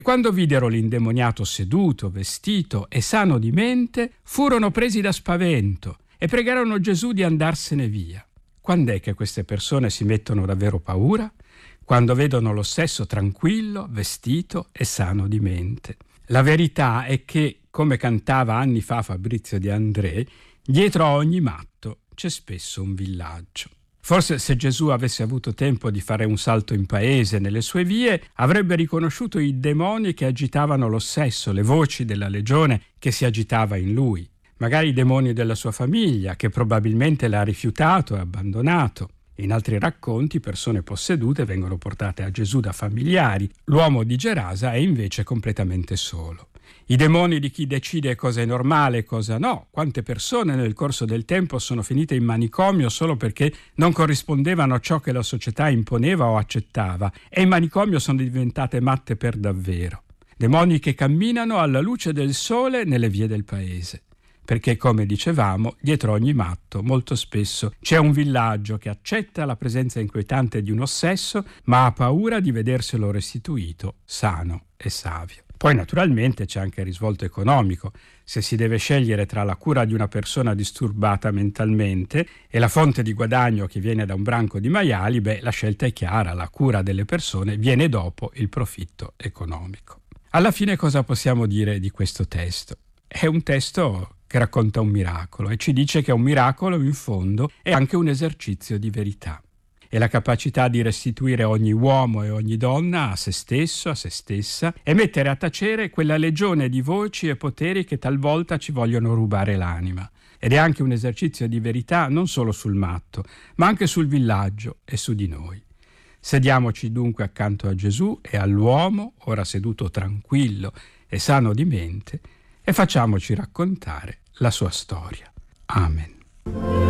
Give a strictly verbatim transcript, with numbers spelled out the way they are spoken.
Quando videro l'indemoniato seduto, vestito e sano di mente, furono presi da spavento e pregarono Gesù di andarsene via. Quando è che queste persone si mettono davvero paura? Quando vedono lo stesso tranquillo, vestito e sano di mente. La verità è che, come cantava anni fa Fabrizio De André, dietro a ogni matto c'è spesso un villaggio. Forse se Gesù avesse avuto tempo di fare un salto in paese nelle sue vie, avrebbe riconosciuto i demoni che agitavano lo stesso, le voci della legione che si agitava in lui. Magari i demoni della sua famiglia, che probabilmente l'ha rifiutato e abbandonato. In altri racconti, persone possedute vengono portate a Gesù da familiari. L'uomo di Gerasa è invece completamente solo. I demoni di chi decide cosa è normale e cosa no. Quante persone nel corso del tempo sono finite in manicomio solo perché non corrispondevano a ciò che la società imponeva o accettava, e in manicomio sono diventate matte per davvero. Demoni che camminano alla luce del sole nelle vie del paese. Perché, come dicevamo, dietro ogni matto molto spesso c'è un villaggio che accetta la presenza inquietante di un ossesso, ma ha paura di vederselo restituito sano e savio. Poi naturalmente c'è anche il risvolto economico. Se si deve scegliere tra la cura di una persona disturbata mentalmente e la fonte di guadagno che viene da un branco di maiali, beh, la scelta è chiara, la cura delle persone viene dopo il profitto economico. Alla fine cosa possiamo dire di questo testo? È un testo che racconta un miracolo e ci dice che un miracolo, in fondo, è anche un esercizio di verità. È la capacità di restituire ogni uomo e ogni donna a se stesso, a se stessa, e mettere a tacere quella legione di voci e poteri che talvolta ci vogliono rubare l'anima. Ed è anche un esercizio di verità non solo sul matto, ma anche sul villaggio e su di noi. Sediamoci dunque accanto a Gesù e all'uomo, ora seduto tranquillo e sano di mente, e facciamoci raccontare la sua storia. Amen.